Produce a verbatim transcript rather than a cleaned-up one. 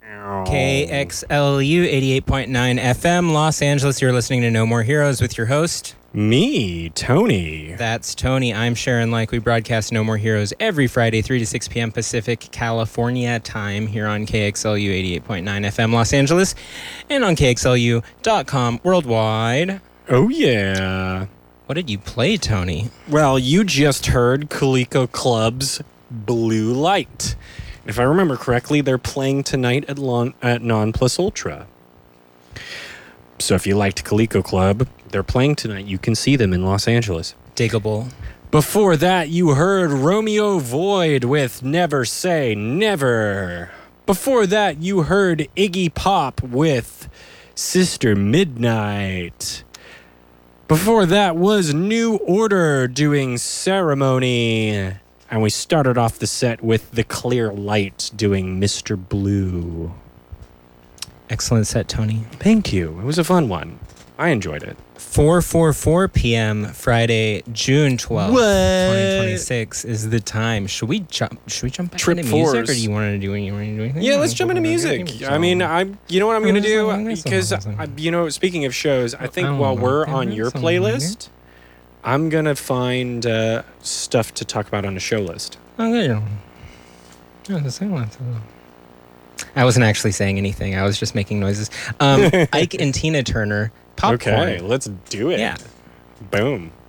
K X L U eighty-eight point nine F M, Los Angeles. You're listening to No More Heroes with your host. Me, Tony. That's Tony. I'm Sharon Like. We broadcast No More Heroes every Friday, three to six p.m. Pacific, California time here on K X L U eighty-eight point nine F M, Los Angeles, and on K X L U dot com worldwide. Oh, yeah. What did you play, Tony? Well, you just heard Coleco Club's Blue Light. If I remember correctly, they're playing tonight at, Lon- at Non Plus Ultra. So if you liked Coleco Club, they're playing tonight. You can see them in Los Angeles. Diggable. Before that, you heard Romeo Void with Never Say Never. Before that, you heard Iggy Pop with Sister Midnight. Before that was New Order doing Ceremony. And we started off the set with The Clear Light doing Mister Blue. Excellent set, Tony. Thank you. It was a fun one. I enjoyed it. four forty-four p.m. Friday, June twelfth, What? twenty twenty-six is the time. Should we jump? Should we jump back Trip into music, fours. or do you want to do any? You want to do anything? Yeah, let's jump into music. I mean, I. You know what I'm gonna do? Because I, you know, speaking of shows, I think while we're on your playlist, I'm gonna find uh, stuff to talk about on a show list. Okay. I wasn't actually saying anything. I was just making noises. Um, Ike and Tina Turner, Popcorn. Okay, let's do it. Yeah. Boom.